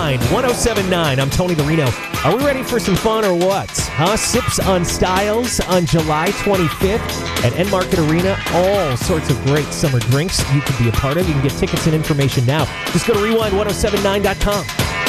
Rewind 1079. I'm Tony the Reno. Are we ready for some fun or what? Sips on Styles on July 25th at End Market Arena. All sorts of great summer drinks you can be a part of. You can get tickets and information now. Just go to rewind1079.com.